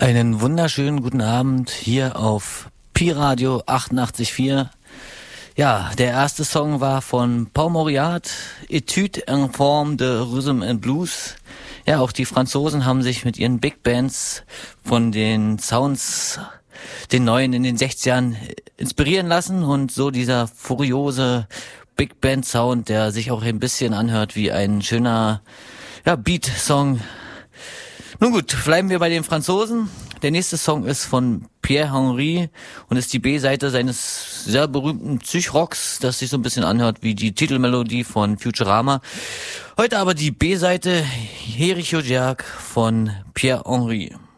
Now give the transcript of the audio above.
Einen wunderschönen guten Abend hier auf Pi-Radio 88.4. Ja, der erste Song war von Paul Mauriat, Etude en forme de Rhythm and Blues. Ja, auch die Franzosen haben sich mit ihren Big Bands von den Sounds, den neuen in den 60ern inspirieren lassen und so dieser furiose Big Band Sound, der sich auch ein bisschen anhört wie ein schöner Beat-Song. Nun gut, bleiben wir bei den Franzosen. Der nächste Song ist von Pierre Henry und ist die B-Seite seines sehr berühmten Psychrocks, das sich so ein bisschen anhört wie die Titelmelodie von Futurama. Heute aber die B-Seite Hericho Jerk von Pierre Henry.